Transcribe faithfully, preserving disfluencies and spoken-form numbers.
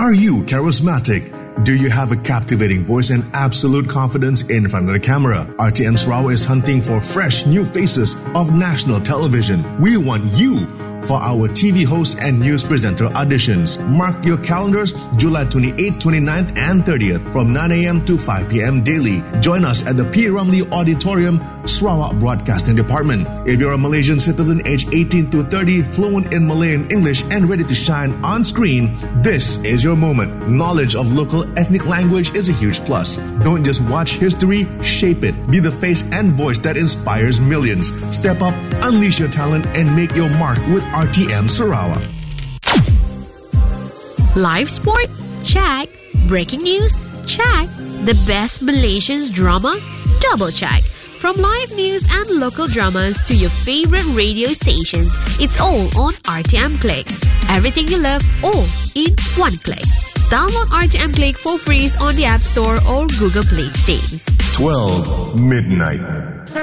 Are you charismatic? Do you have a captivating voice and absolute confidence in front of the camera? R T M Sarawak is hunting for fresh new faces of national television. We want you for our T V host and news presenter auditions. Mark your calendars July twenty-eighth, twenty-ninth and thirtieth from nine a.m. to five p.m. daily. Join us at the P. Ramlee Auditorium, Sarawak Broadcasting Department. If you're a Malaysian citizen aged eighteen to thirty, fluent in Malay and English and ready to shine on screen, this is your moment. Knowledge of local ethnic language is a huge plus. Don't just watch history, shape it. Be the face and voice that inspires millions. Step up, unleash your talent and make your mark with R T M Sarawak. Live sport? Check. Breaking news? Check. The best Malaysian drama? Double check. From live news and local dramas to your favorite radio stations, it's all on R T M Click. Everything you love, all in one click. Download R T M Click for free on the App Store or Google Play today. twelve midnight.